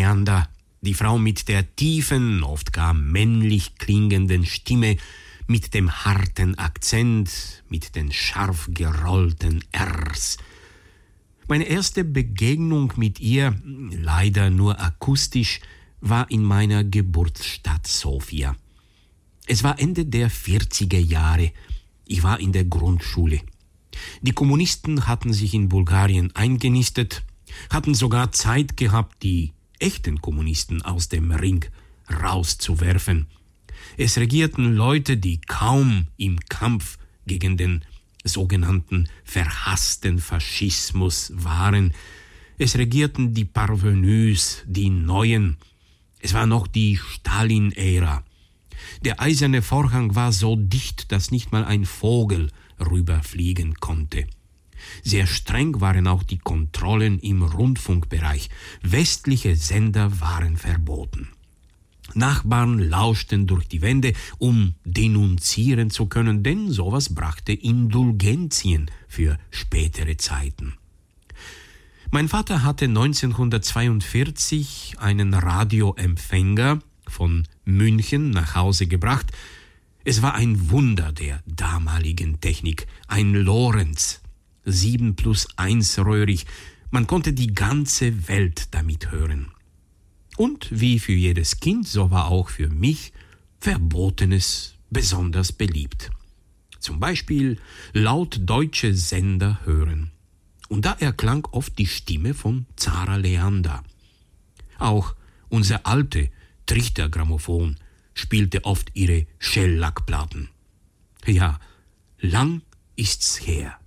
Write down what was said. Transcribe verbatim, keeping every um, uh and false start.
Leander, die Frau mit der tiefen, oft gar männlich klingenden Stimme, mit dem harten Akzent, mit den scharf gerollten R's. Meine erste Begegnung mit ihr, leider nur akustisch, war in meiner Geburtsstadt Sofia. Es war Ende der vierziger Jahre. Ich war in der Grundschule. Die Kommunisten hatten sich in Bulgarien eingenistet, hatten sogar Zeit gehabt, die echten Kommunisten aus dem Ring rauszuwerfen. Es regierten Leute, die kaum im Kampf gegen den sogenannten verhassten Faschismus waren. Es regierten die Parvenus, die Neuen. Es war noch die Stalin-Ära. Der eiserne Vorhang war so dicht, dass nicht mal ein Vogel rüberfliegen konnte. Sehr streng waren auch die Kontrollen im Rundfunkbereich. Westliche Sender waren verboten. Nachbarn lauschten durch die Wände, um denunzieren zu können, denn sowas brachte Indulgenzien für spätere Zeiten. Mein Vater hatte neunzehnhundertzweiundvierzig einen Radioempfänger von München nach Hause gebracht. Es war ein Wunder der damaligen Technik, ein Lorenz, sieben plus eins röhrig. Man konnte die ganze Welt damit hören. Und wie für jedes Kind, so war auch für mich Verbotenes besonders beliebt. Zum Beispiel laut deutsche Sender hören. Und da erklang oft die Stimme von Zara Leander. Auch unser alte Trichtergrammophon spielte oft ihre Schellackplatten. Ja, lang ist's her.